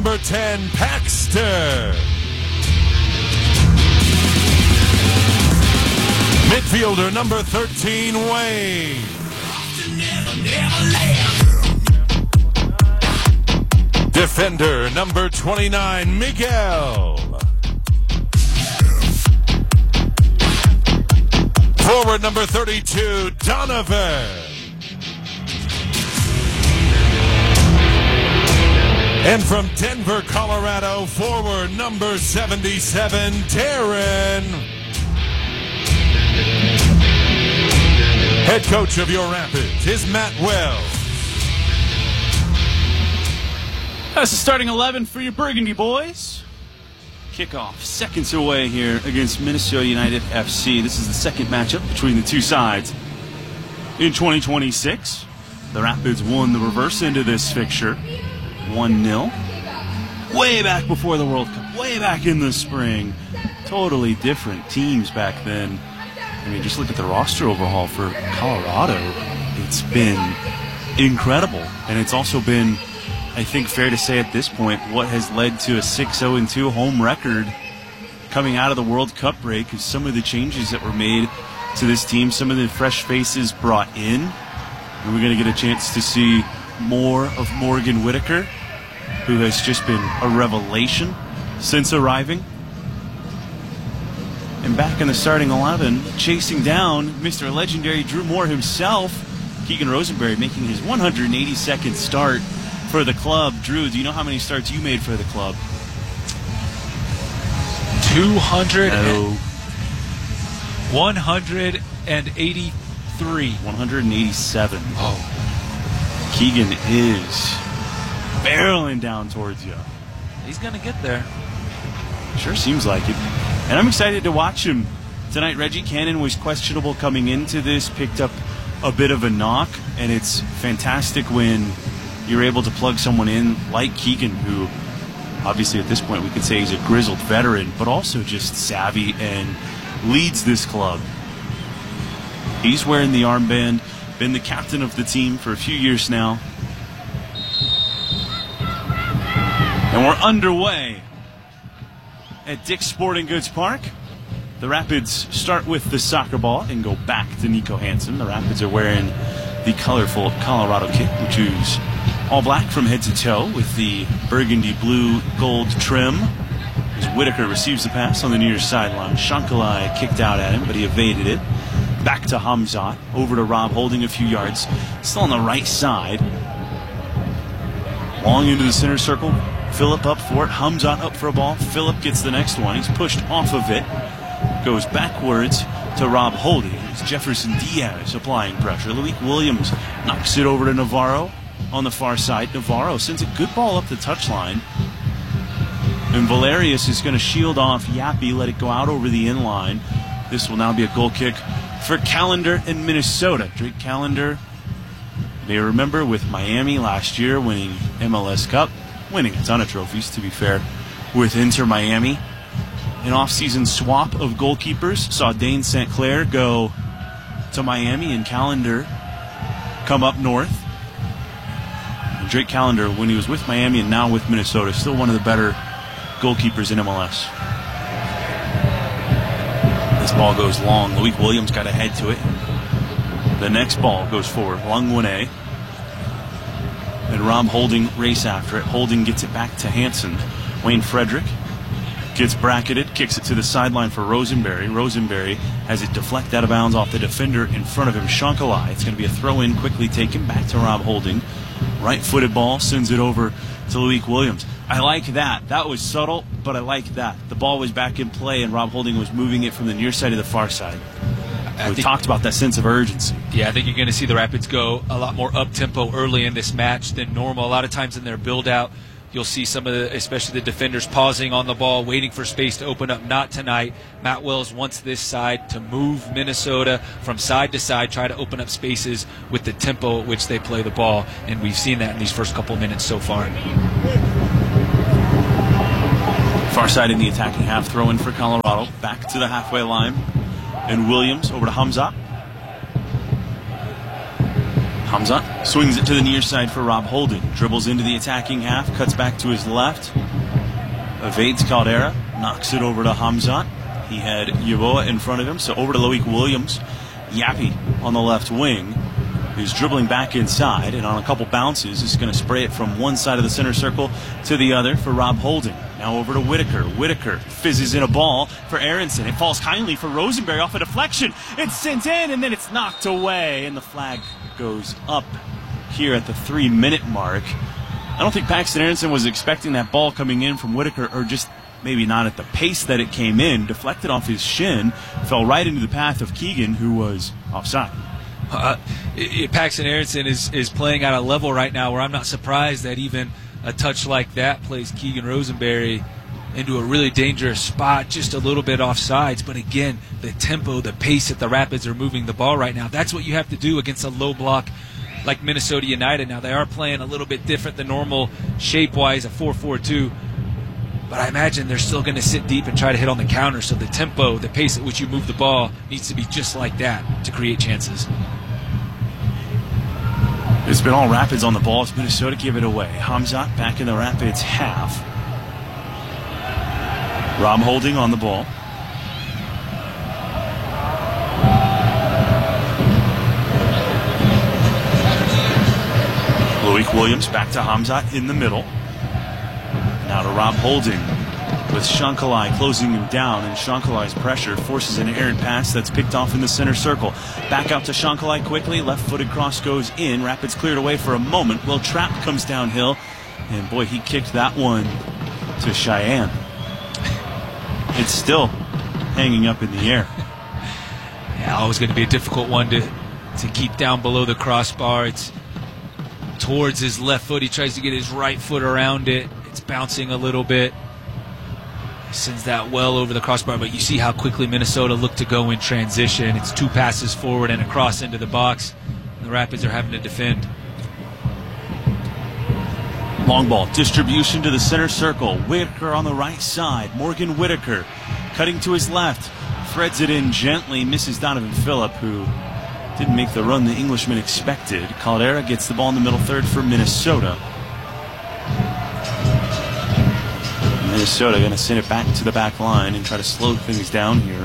number 10, Paxter. Midfielder number 13, Wayne. Defender number 29, Miguel. Forward number 32, Donovan. And from Denver, Colorado, forward number 77, Darren. Head coach of your Rapids is Matt Wells. That's the starting 11 for your Burgundy boys. Kickoff seconds away here against Minnesota United FC. This is the second matchup between the two sides in 2026. The Rapids won the reverse end of this fixture, 1-0. Way back before the World Cup, way back in the spring. Totally different teams back then. I mean, just look at the roster overhaul for Colorado. It's been incredible. And it's also been, I think, fair to say at this point, what has led to a 6-0-2 home record coming out of the World Cup break is some of the changes that were made to this team, some of the fresh faces brought in. And we're going to get a chance to see more of Morgan Whitaker, who has just been a revelation since arriving. And back in the starting 11, chasing down Mr. Legendary Drew Moore himself, Keegan Rosenberry making his 182nd start for the club. Drew, do you know how many starts you made for the club? 183. 187. Oh. Keegan is barreling down towards you. He's going to get there. Sure seems like it. And I'm excited to watch him tonight. Reggie Cannon was questionable coming into this, picked up a bit of a knock, and it's fantastic when you're able to plug someone in like Keegan, who obviously at this point we could say he's a grizzled veteran, but also just savvy and leads this club. He's wearing the armband, been the captain of the team for a few years now. And we're underway at Dick's Sporting Goods Park. The Rapids start with the soccer ball and go back to Nico Hansen. The Rapids are wearing the colorful Colorado kit, which is all black from head to toe with the burgundy blue gold trim. As Whitaker receives the pass on the near sideline, Shankalai kicked out at him, but he evaded it. Back to Hamzat, over to Rob, holding a few yards, still on the right side. Long into the center circle. Phillip up for it. Hamzat up for a ball. Phillip gets the next one. He's pushed off of it. Goes backwards to Rob Holding. It's Jefferson Diaz applying pressure. Loic Williams knocks it over to Navarro on the far side. Navarro sends a good ball up the touchline. And Valerius is going to shield off Yappy, let it go out over the inline. This will now be a goal kick for Callender in Minnesota. Drake Callender, you may remember, with Miami last year, winning MLS Cup. Winning a ton of trophies, to be fair, with Inter Miami. An off-season swap of goalkeepers saw Dane St. Clair go to Miami and Callender come up north. And Drake Callender, when he was with Miami and now with Minnesota, still one of the better goalkeepers in MLS. This ball goes long. Loic Williams got a head to it. The next ball goes forward. Langwane. And Rob Holding race after it. Holding gets it back to Hansen. Wayne Frederick gets bracketed, kicks it to the sideline for Rosenberry. Rosenberry has it deflect out of bounds off the defender in front of him, Shankalai. It's going to be a throw-in, quickly taken back to Rob Holding. Right-footed ball, sends it over to Loic Williams. I like that. That was subtle, but I like that. The ball was back in play, and Rob Holding was moving it from the near side to the far side. We talked about that sense of urgency. Yeah, I think you're going to see the Rapids go a lot more up-tempo early in this match than normal. A lot of times in their build-out, you'll see some of the, especially the defenders, pausing on the ball, waiting for space to open up. Not tonight. Matt Wells wants this side to move Minnesota from side to side, try to open up spaces with the tempo at which they play the ball, and we've seen that in these first couple of minutes so far. Far side in the attacking half, throw in for Colorado. Back to the halfway line. And Williams over to Hamzat. Hamzat swings it to the near side for Rob Holding. Dribbles into the attacking half, cuts back to his left. Evades Caldera, knocks it over to Hamzat. He had Yeboah in front of him, so over to Loic Williams. Yappy on the left wing, who's dribbling back inside, and on a couple bounces is going to spray it from one side of the center circle to the other for Rob Holding. Now over to Whitaker. Whitaker fizzes in a ball for Aronson. It falls kindly for Rosenberry off a deflection. It's sent in, and then it's knocked away, and the flag goes up here at the 3-minute mark. I don't think Paxton Aronson was expecting that ball coming in from Whitaker, or just maybe not at the pace that it came in. Deflected off his shin, fell right into the path of Keegan, who was offside. Paxton Aronson is playing at a level right now where I'm not surprised that even a touch like that plays Keegan Rosenberry into a really dangerous spot, just a little bit offsides. But again, the tempo, the pace that the Rapids are moving the ball right now, that's what you have to do against a low block like Minnesota United. Now, they are playing a little bit different than normal shape-wise, a 4-4-2. But I imagine they're still going to sit deep and try to hit on the counter. So the tempo, the pace at which you move the ball needs to be just like that to create chances. It's been all Rapids on the ball as Minnesota give it away. Hamzat back in the Rapids half. Rob Holding on the ball. Loic Williams back to Hamzat in the middle. Now to Rob Holding with Shankalai closing him down, and Shankalai's pressure forces an errant pass that's picked off in the center circle. Back out to Shankalai quickly. Left-footed cross goes in. Rapids cleared away for a moment. Will Trapp comes downhill, and boy, he kicked that one to Cheyenne. It's still hanging up in the air. Yeah, always going to be a difficult one to keep down below the crossbar. It's towards his left foot. He tries to get his right foot around it. It's bouncing a little bit. He sends that well over the crossbar, but you see how quickly Minnesota looked to go in transition. It's 2 passes forward and a cross into the box. The Rapids are having to defend. Long ball distribution to the center circle. Whitaker on the right side. Morgan Whitaker cutting to his left. Threads it in gently. Misses Donovan Phillip, who didn't make the run the Englishman expected. Caldera gets the ball in the middle third for Minnesota. Minnesota going to send it back to the back line and try to slow things down here.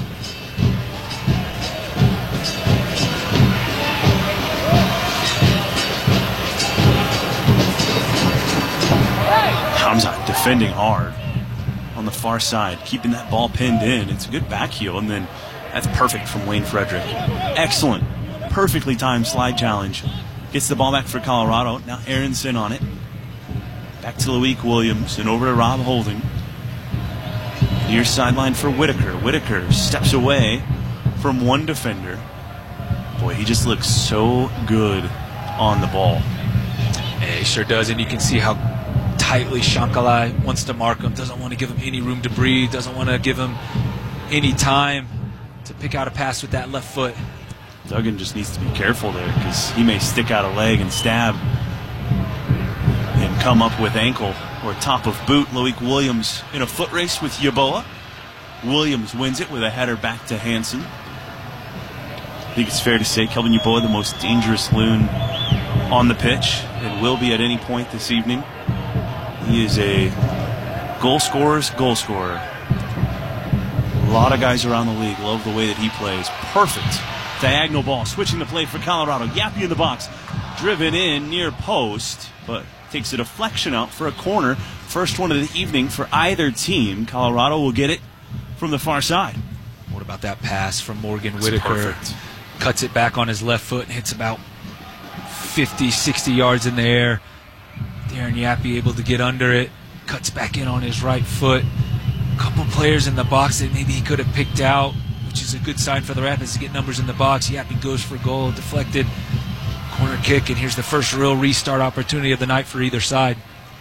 Hamzat defending hard on the far side, keeping that ball pinned in. It's a good back heel, and then that's perfect from Wayne Frederick. Excellent, perfectly timed slide challenge. Gets the ball back for Colorado. Now Aronson on it. Back to Loic Williams and over to Rob Holding. Near sideline for Whitaker. Whitaker steps away from one defender. Boy, he just looks so good on the ball. Yeah, he sure does, and you can see how tightly Shankalai wants to mark him. Doesn't want to give him any room to breathe. Doesn't want to give him any time to pick out a pass with that left foot. Duggan just needs to be careful there, because he may stick out a leg and stab and come up with ankle or top of boot. Loic Williams in a foot race with Yeboah. Williams wins it with a header back to Hansen. I think it's fair to say Kelvin Yeboah, the most dangerous loon on the pitch, and will be at any point this evening. He is a goal scorer's goal scorer. A lot of guys around the league love the way that he plays. Perfect diagonal ball, switching the play for Colorado. Yappy in the box, driven in near post, but takes a deflection out for a corner. First one of the evening for either team. Colorado will get it from the far side. What about that pass from Morgan Whitaker? Cuts it back on his left foot and hits about 50, 60 yards in the air. Darren Yappy able to get under it. Cuts back in on his right foot. A couple players in the box that maybe he could have picked out, which is a good sign for the Rapids to get numbers in the box. Yappy goes for goal, deflected. Corner kick, and here's the first real restart opportunity of the night for either side.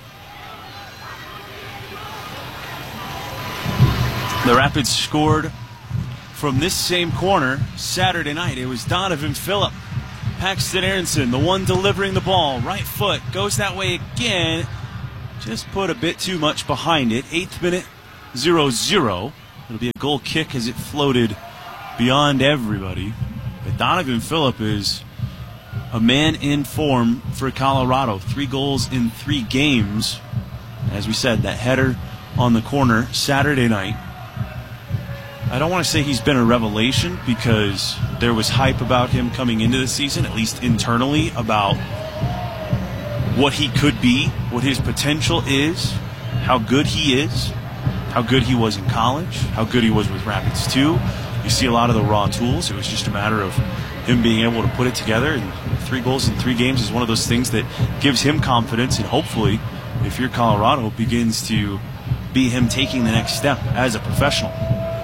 The Rapids scored from this same corner Saturday night. It was Donovan Phillip. Paxton Aronson, the one delivering the ball. Right foot goes that way again. Just put a bit too much behind it. 8th minute, 0-0. It'll be a goal kick as it floated beyond everybody. But Donovan Phillip is a man in form for Colorado. 3 goals in 3 games. As we said, that header on the corner Saturday night. I don't want to say he's been a revelation because there was hype about him coming into the season, at least internally, about what he could be, what his potential is, how good he is, how good he was in college, how good he was with Rapids 2. You see a lot of the raw tools. It was just a matter of him being able to put it together, and 3 goals in 3 games is one of those things that gives him confidence, and hopefully, if you're Colorado, begins to be him taking the next step as a professional.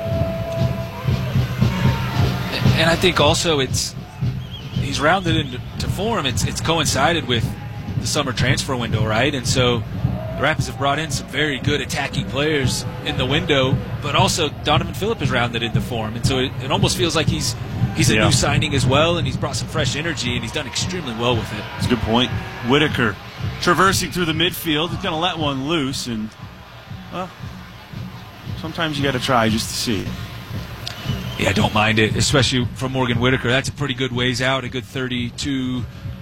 And I think also he's rounded into form. It's coincided with the summer transfer window, right? And so the Rapids have brought in some very good attacking players in the window, but also Donovan Phillip is rounded into form. And so it almost feels like he's a new signing as well, and he's brought some fresh energy, and he's done extremely well with it. That's a good point. Whitaker traversing through the midfield. He's going to let one loose, and, well, sometimes you got to try just to see. Yeah, I don't mind it, especially from Morgan Whitaker. That's a pretty good ways out, a good 32,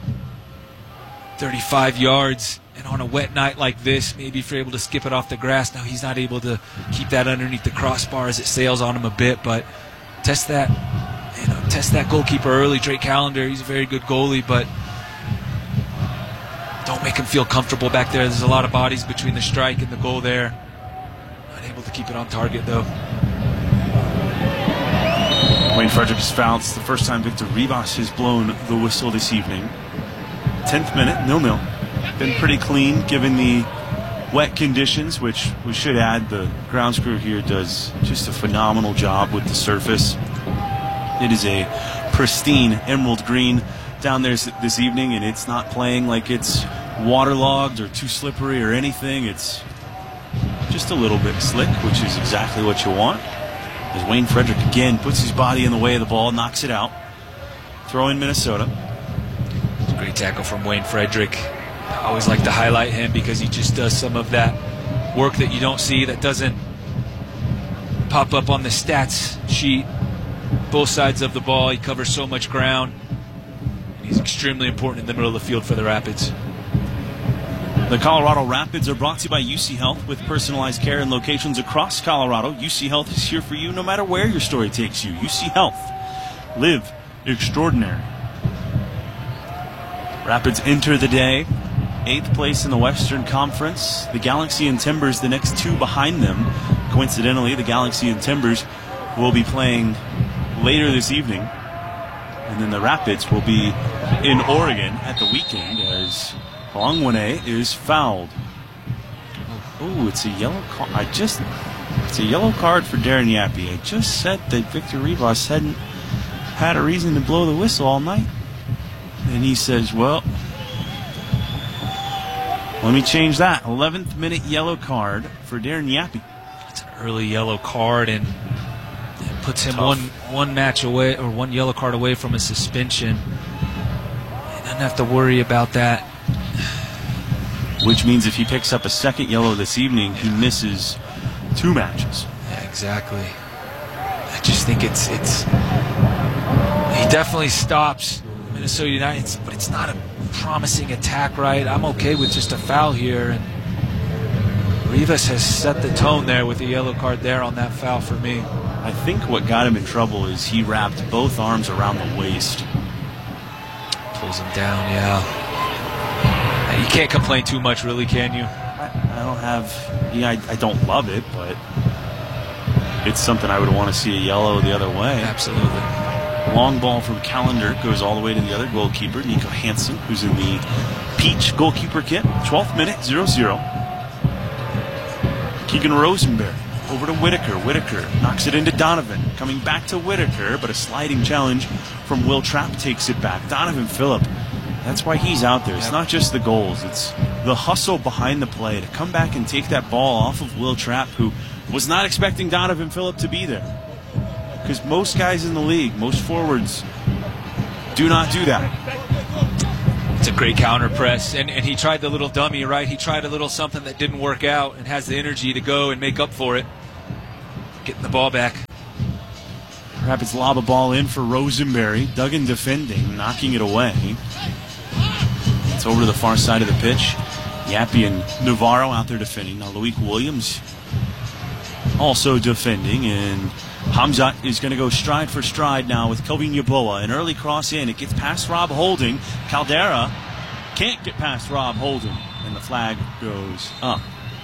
35 yards. And on a wet night like this, maybe if you're able to skip it off the grass. Now he's not able to keep that underneath the crossbar as it sails on him a bit, but test that goalkeeper early. Drake Callender, he's a very good goalie, but don't make him feel comfortable back there. There's a lot of bodies between the strike and the goal there. Not able to keep it on target, though. Wayne Frederick is fouled. It's the first time Victor Rivas has blown the whistle this evening. 10th minute, 0-0. Been pretty clean given the wet conditions, which we should add the grounds crew here does just a phenomenal job with the surface. It is a pristine emerald green down there this evening, and it's not playing like it's waterlogged or too slippery or anything. It's just a little bit slick, which is exactly what you want. As Wayne Frederick again puts his body in the way of the ball, knocks it out. Throw in Minnesota. It's a great tackle from Wayne Frederick. I always like to highlight him because he just does some of that work that you don't see, that doesn't pop up on the stats sheet. Both sides of the ball, he covers so much ground. He's extremely important in the middle of the field for the Rapids. The Colorado Rapids are brought to you by UC Health. With personalized care in locations across Colorado, UC Health is here for you no matter where your story takes you. UC Health. Live extraordinary. Rapids enter the day 8th place in the Western Conference. The Galaxy and Timbers, the next 2 behind them. Coincidentally, the Galaxy and Timbers will be playing later this evening. And then the Rapids will be in Oregon at the weekend as Longwane is fouled. Oh, it's a yellow card. It's a yellow card for Darren Yappy. I just said that Victor Rivas hadn't had a reason to blow the whistle all night. And he says, well, let me change that. 11th minute yellow card for Darren Yappy. It's an early yellow card, and it puts him one match away, or 1 yellow card away from a suspension. He doesn't have to worry about that. Which means if he picks up a second yellow this evening, he misses 2 matches. Yeah, exactly. I just think it's he definitely stops Minnesota United, but it's not a promising attack, right? I'm okay with just a foul here, and Rivas has set the tone there with the yellow card there on that foul for me. I think what got him in trouble is he wrapped both arms around the waist. Pulls him down, yeah. You can't complain too much, really, can you? I don't have... Yeah, I don't love it, but it's something I would want to see a yellow the other way. Absolutely. Long ball from Callender goes all the way to the other goalkeeper, Nico Hansen, who's in the peach goalkeeper kit. 12th minute, 0-0. Keegan Rosenberg over to Whitaker. Whitaker knocks it into Donovan. Coming back to Whitaker, but a sliding challenge from Will Trapp takes it back. Donovan Phillip, that's why he's out there. It's not just the goals. It's the hustle behind the play to come back and take that ball off of Will Trapp, who was not expecting Donovan Phillip to be there. Because most guys in the league, most forwards, do not do that. It's a great counter press, and he tried the little dummy, right? He tried a little something that didn't work out and has the energy to go and make up for it. Getting the ball back. Rapids lob a ball in for Rosenberry. Duggan defending, knocking it away. It's over to the far side of the pitch. Yappy and Navarro out there defending. Now Loic Williams also defending, and Hamzat is going to go stride for stride now with Kelvin Yeboah. An early cross in. It gets past Rob Holding. Caldera can't get past Rob Holding, and the flag goes up.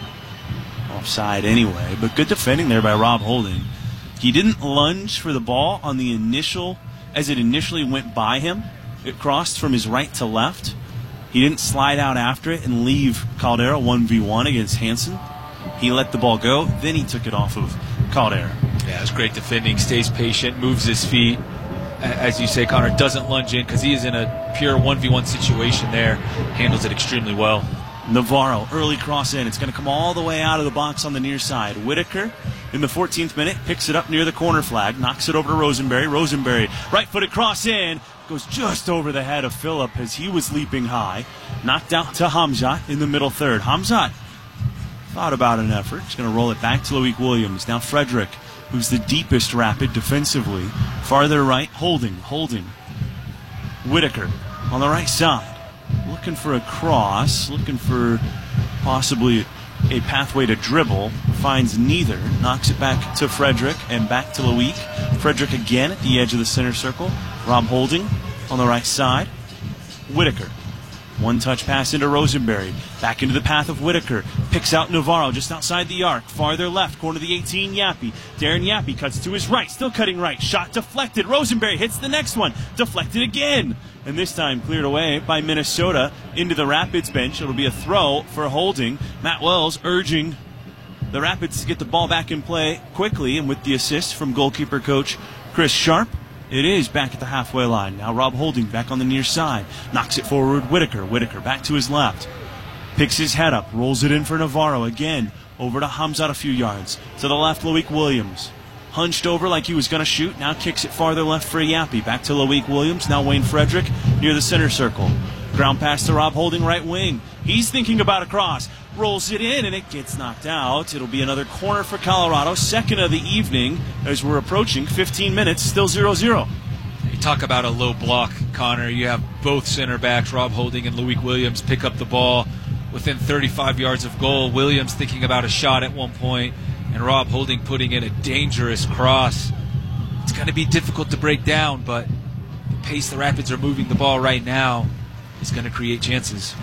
Offside anyway, but good defending there by Rob Holding. He didn't lunge for the ball on the initial, as it initially went by him. It crossed from his right to left. He didn't slide out after it and leave Caldera 1v1 against Hansen. He let the ball go, then he took it off of Caldera. Yeah, it's great defending, stays patient, moves his feet. As you say, Connor, doesn't lunge in because he is in a pure 1v1 situation there. Handles it extremely well. Navarro, early cross in. It's going to come all the way out of the box on the near side. Whitaker, in the 14th minute, picks it up near the corner flag, knocks it over to Rosenberry. Rosenberry, right-footed cross in, goes just over the head of Phillip as he was leaping high. Knocked out to Hamzat in the middle third. Hamzat thought about an effort. He's going to roll it back to Loic Williams. Now Frederick, who's the deepest Rapid defensively. Farther right, Holding. Whitaker on the right side. Looking for a cross, looking for possibly a pathway to dribble. Finds neither. Knocks it back to Frederick and back to Loic. Frederick again at the edge of the center circle. Rob Holding on the right side. Whitaker. One-touch pass into Rosenberry. Back into the path of Whitaker. Picks out Navarro just outside the arc. Farther left, corner of the 18, Yappy. Darren Yappy cuts to his right. Still cutting right. Shot deflected. Rosenberry hits the next one. Deflected again. And this time cleared away by Minnesota into the Rapids bench. It'll be a throw for Holding. Matt Wells urging the Rapids to get the ball back in play quickly. And with the assist from goalkeeper coach Chris Sharp, it is back at the halfway line. Now Rob Holding back on the near side. Knocks it forward, Whitaker. Whitaker back to his left. Picks his head up. Rolls it in for Navarro again. Over to Hamzat a few yards. To the left, Loic Williams. Hunched over like he was going to shoot. Now kicks it farther left for Yappy. Back to Loic Williams. Now Wayne Frederick near the center circle. Ground pass to Rob Holding, right wing. He's thinking about a cross. Rolls it in, and it gets knocked out. It'll be another corner for Colorado. Second of the evening as we're approaching 15 minutes, still 0-0. You talk about a low block, Connor. You have both center backs, Rob Holding and Loic Williams, pick up the ball within 35 yards of goal. Williams thinking about a shot at one point, and Rob Holding putting in a dangerous cross. It's going to be difficult to break down, but the pace the Rapids are moving the ball right now is going to create chances.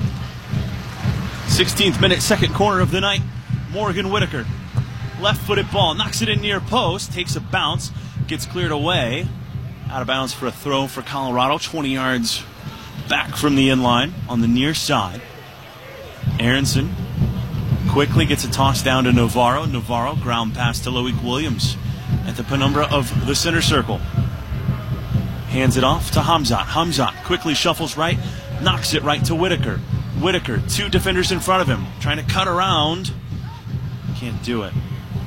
16th minute, second corner of the night. Morgan Whitaker. Left-footed ball. Knocks it in near post. Takes a bounce. Gets cleared away. Out of bounds for a throw for Colorado. 20 yards back from the inline on the near side. Aronson quickly gets a toss down to Navarro. Navarro ground pass to Loic Williams at the penumbra of the center circle. Hands it off to Hamzat. Hamzat quickly shuffles right. Knocks it right to Whitaker. Whitaker, two defenders in front of him, trying to cut around. Can't do it.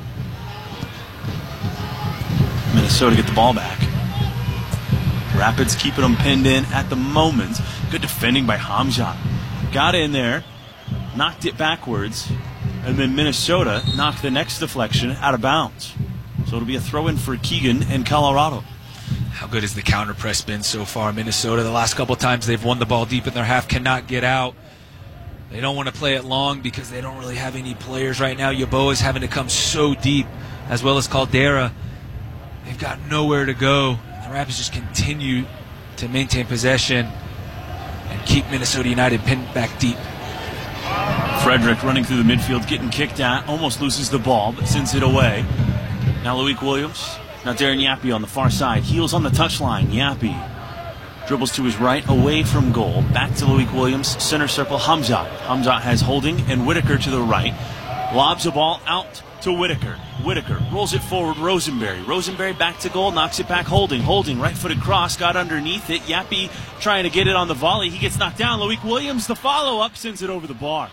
Minnesota get the ball back. Rapids keeping them pinned in at the moment. Good defending by Hamzat. Got in there, knocked it backwards, and then Minnesota knocked the next deflection out of bounds. So it'll be a throw-in for Keegan and Colorado. How good has the counter press been so far? Minnesota, the last couple times they've won the ball deep in their half, cannot get out. They don't want to play it long because they don't really have any players right now. Yeboah is having to come so deep, as well as Caldera. They've got nowhere to go. The Rapids just continue to maintain possession and keep Minnesota United pinned back deep. Frederick running through the midfield, getting kicked at, almost loses the ball, but sends it away. Now Loic Williams. Now Darren Yappy on the far side. Heels on the touchline. Yappy dribbles to his right, away from goal. Back to Loic Williams. Center circle, Hamzat. Hamzat has Holding and Whitaker to the right. Lobs a ball out to Whitaker. Whitaker rolls it forward, Rosenberry. Rosenberry back to goal, knocks it back, Holding. Holding, right-footed cross, got underneath it. Yappy trying to get it on the volley. He gets knocked down. Loic Williams, the follow-up, sends it over the bar.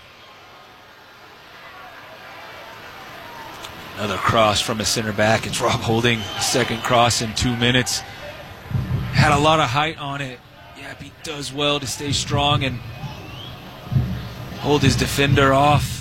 Another cross from a center back. It's Rob Holding, second cross in 2 minutes. Had a lot of height on it. Yappy does well to stay strong and hold his defender off.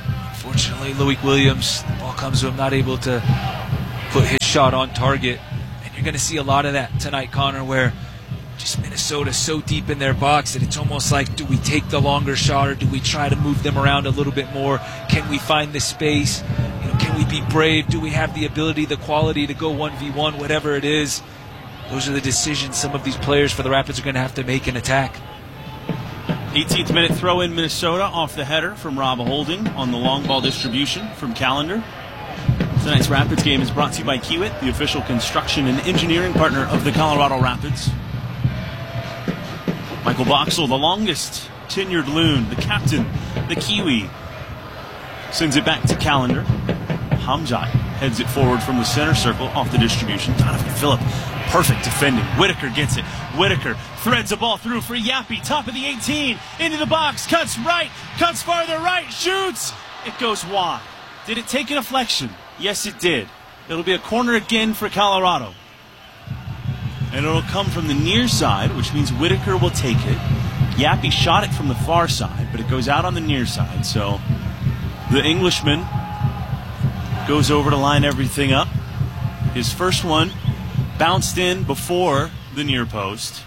Unfortunately, Loic Williams, the ball comes to him, not able to put his shot on target. You're going to see a lot of that tonight, Connor, where just Minnesota's so deep in their box that it's almost like, do we take the longer shot or do we try to move them around a little bit more? Can we find the space? Can we be brave? Do we have the ability, the quality to go 1v1, whatever it is? Those are the decisions some of these players for the Rapids are going to have to make in attack. 18th minute throw in Minnesota off the header from Rob Holding on the long ball distribution from Callender. Tonight's Rapids game is brought to you by Kiewit, the official construction and engineering partner of the Colorado Rapids. Michael Boxall, the longest tenured Loon, the captain, the Kiwi, sends it back to Callender. Hamzat heads it forward from the center circle off the distribution. Donovan Phillip, perfect defending. Whitaker gets it. Whitaker threads the ball through for Yappy, top of the 18, into the box, cuts right, cuts farther right, shoots. It goes wide. Did it take a deflection? Yes, it did. It'll be a corner again for Colorado. And it'll come from the near side, which means Whitaker will take it. Yappy shot it from the far side, but it goes out on the near side. So the Englishman goes over to line everything up. His first one bounced in before the near post.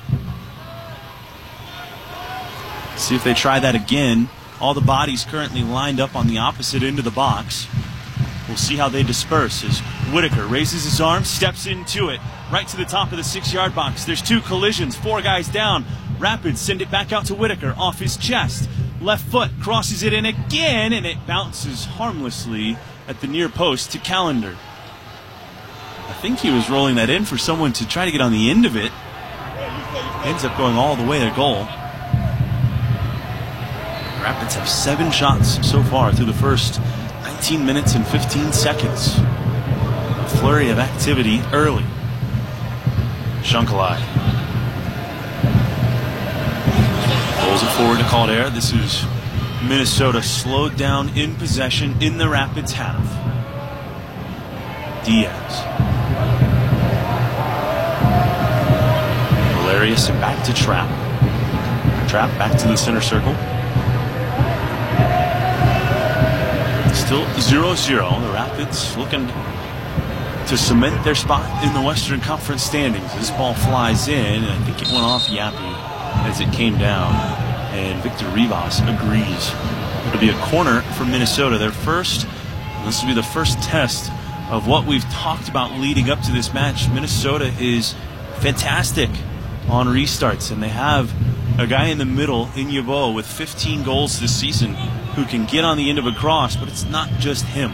See if they try that again. All the bodies currently lined up on the opposite end of the box. We'll see how they disperse as Whitaker raises his arm, steps into it, right to the top of the 6-yard box. There's 2 collisions, 4 guys down. Rapids send it back out to Whitaker off his chest. Left foot crosses it in again, and it bounces harmlessly at the near post to Callender. I think he was rolling that in for someone to try to get on the end of it. Ends up going all the way to goal. Rapids have 7 shots so far through the first 19 minutes and 15 seconds. A flurry of activity early. Shunkalai rolls it forward to Calder. This is Minnesota slowed down in possession in the Rapids half. Diaz. Valerius and back to Trapp. Trapp back to the center circle. Still 0-0. The Rapids looking to cement their spot in the Western Conference standings. This ball flies in, and I think it went off Yappy as it came down. And Victor Rivas agrees. It'll be a corner for Minnesota. Their first, this will be the first test of what we've talked about leading up to this match. Minnesota is fantastic on restarts, and they have a guy in the middle in Yabo with 15 goals this season who can get on the end of a cross, but it's not just him.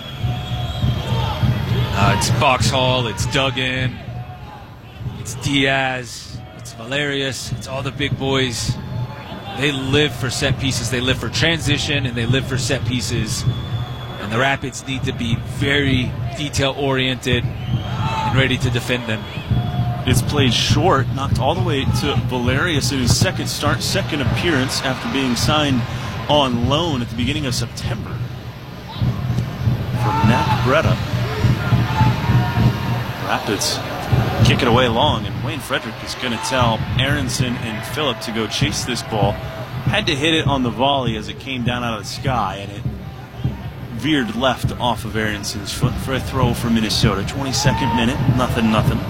It's Boxall, it's Duggan, it's Diaz, it's Valerius, it's all the big boys. They live for set pieces, they live for transition, and they live for set pieces. And the Rapids need to be very detail-oriented and ready to defend them. It's played short, knocked all the way to Valerius in his second appearance after being signed on loan at the beginning of September. From Mac Bretta. Rapids kick it away long, and Wayne Frederick is going to tell Aronson and Phillip to go chase this ball. Had to hit it on the volley as it came down out of the sky, and it veered left off of Aronson's foot for a throw for Minnesota. 22nd minute, nothing.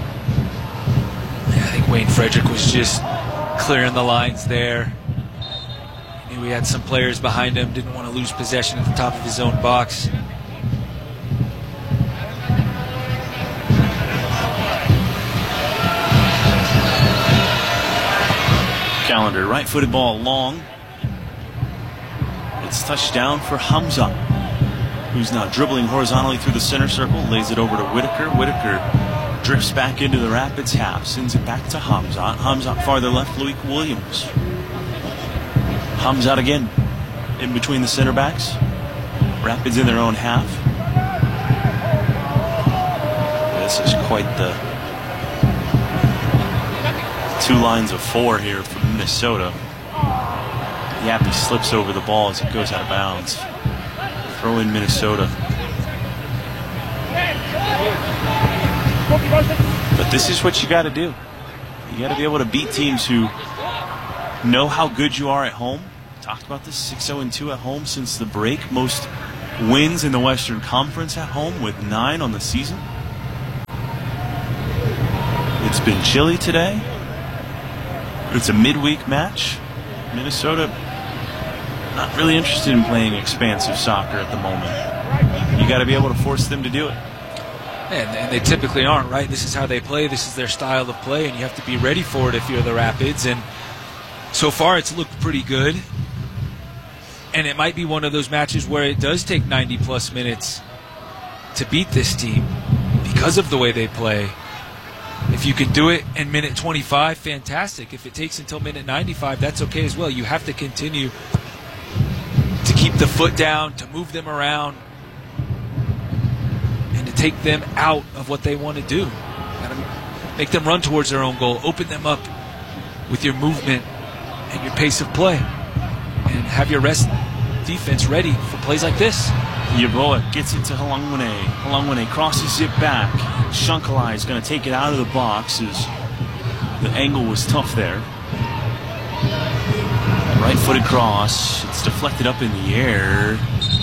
I think Wayne Frederick was just clearing the lines there. He knew he had some players behind him, didn't want to lose possession at the top of his own box. Callender, right-footed ball long. It's touchdown for Hamzat, who's now dribbling horizontally through the center circle, lays it over to Whitaker. Whitaker drifts back into the Rapids half, sends it back to Hamzat. Hamzat farther left, Loic Williams. Hamzat again, in between the center backs. Rapids in their own half. This is quite the 2 lines of 4 here for Minnesota. Yappy slips over the ball as it goes out of bounds. Throw in Minnesota. But this is what you got to do. You got to be able to beat teams who know how good you are at home. Talked about this, 6-0-2 at home since the break. Most wins in the Western Conference at home with 9 on the season. been chilly today. It's a midweek match. Minnesota not really interested in playing expansive soccer at the moment. You got to be able to force them to do it. And they typically aren't, right? This is how they play. This is their style of play, and you have to be ready for it if you're the Rapids. And so far, it's looked pretty good. And it might be one of those matches where it does take 90-plus minutes to beat this team because of the way they play. If you can do it in minute 25, fantastic. If it takes until minute 95, that's okay as well. You have to continue to keep the foot down, to move them around, and to take them out of what they want to do. Gotta make them run towards their own goal, open them up with your movement and your pace of play, and have your rest defense ready for plays like this. Yeboah gets it to Halangwene. Halangwene crosses it back. Shankalai is going to take it out of the box as the angle was tough there. Right-footed cross. It's deflected up in the air.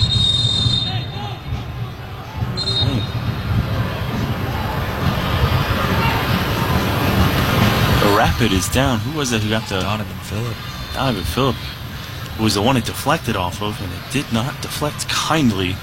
The Rapid is down. Who was that who got the... Donovan Phillip. Donovan Phillip was the one it deflected off of, and it did not deflect kindly.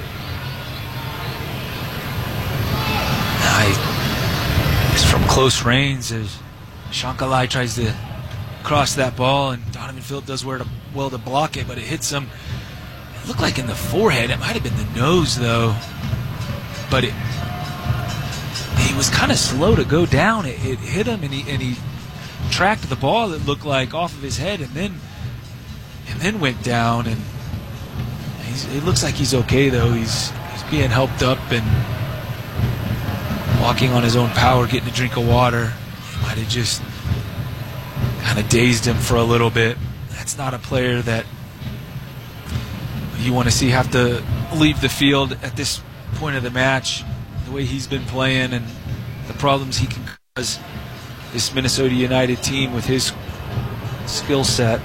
It's from close range as Shankalai tries to cross that ball, and Donovan Phillip does well to block it, but it hits him. It looked like in the forehead. It might have been the nose, though. But he was kind of slow to go down. It hit him, and he tracked the ball, it looked like, off of his head, and then went down. And it looks like he's okay, though. He's being helped up and walking on his own power, getting a drink of water. It might have just kind of dazed him for a little bit. That's not a player that you want to see have to leave the field at this point of the match. The way he's been playing and the problems he can cause this Minnesota United team with his skill set.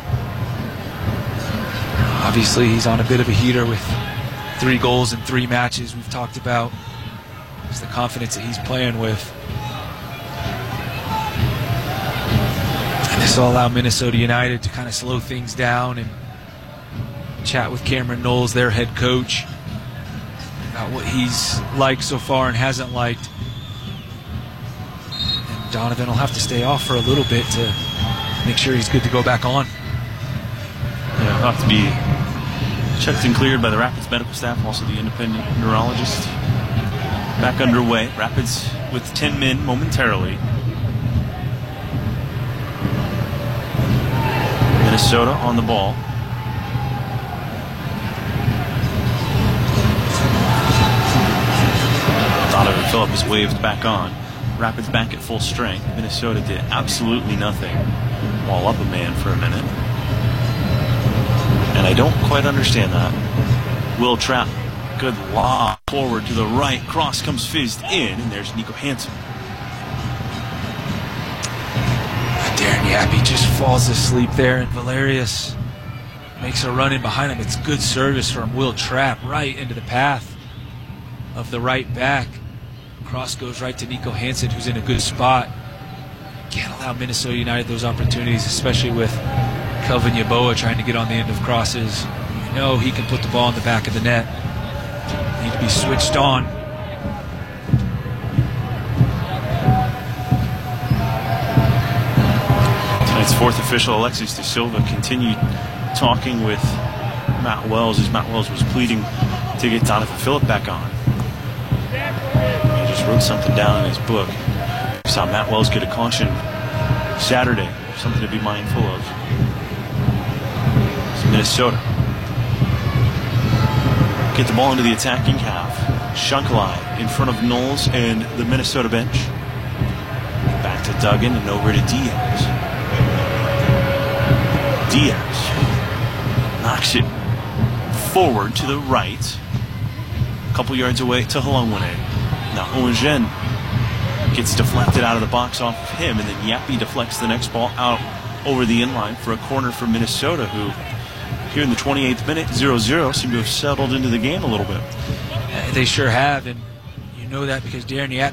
Obviously, he's on a bit of a heater with 3 goals in 3 matches. We've talked about it's the confidence that he's playing with. And this will allow Minnesota United to kind of slow things down and chat with Cameron Knowles, their head coach, about what he's liked so far and hasn't liked. And Donovan will have to stay off for a little bit to make sure he's good to go back on. Yeah, he'll have to be checked and cleared by the Rapids medical staff, also the independent neurologist. Back underway. Rapids with 10 men momentarily. Minnesota on the ball. Donovan Phillip is waved back on. Rapids back at full strength. Minnesota did absolutely nothing. Wall up a man for a minute. And I don't quite understand that. Will Trapp, good lob forward to the right. Cross comes fizzed in, and there's Nico Hansen. Darren Yappy just falls asleep there, and Valerius makes a run in behind him. It's good service from Will Trapp right into the path of the right back. Cross goes right to Nico Hansen, who's in a good spot. Can't allow Minnesota United those opportunities, especially with Kelvin Yeboah trying to get on the end of crosses. You know he can put the ball in the back of the net. Need to be switched on. Tonight's 4th official, Alexis De Silva, continued talking with Matt Wells as Matt Wells was pleading to get Donovan Phillip back on. He just wrote something down in his book. Saw Matt Wells get a caution Saturday. Something to be mindful of. It's Minnesota. Get the ball into the attacking half. Shankalai in front of Knowles and the Minnesota bench. Back to Duggan and over to Diaz. Diaz knocks it forward to the right. A couple yards away to Halangwene. Now Owen gets deflected out of the box off of him, and then Yappy deflects the next ball out over the inline for a corner for Minnesota, who here in the 28th minute, 0-0, seem to have settled into the game a little bit. They sure have, and you know that because Darren Yappy